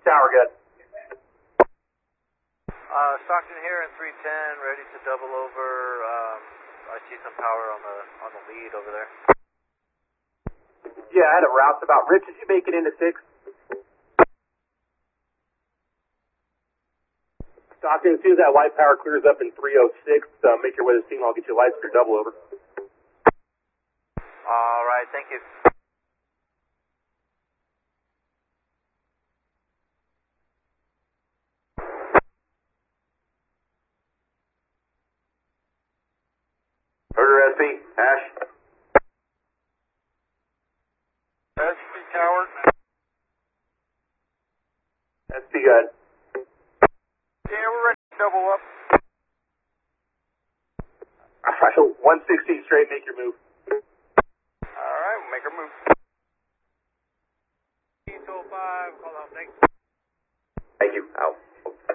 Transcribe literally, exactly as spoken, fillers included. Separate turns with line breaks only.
tower, good.
Uh, Stockton here in three ten, ready to double over. Um, I see some power on the on the lead over there.
Yeah, I had a route about. Rich, did you make it into six? Stockton, as soon as that white power clears up in three oh six, uh, make your way to the scene. I'll get you lights for your double over.
All right, thank you.
Herder S P, Ash.
S P Tower.
S P, good.
Yeah, we're ready to double up.
one sixteen straight, make your move.
All right, we'll make our move. two oh five, call out, thanks.
Thank you, out.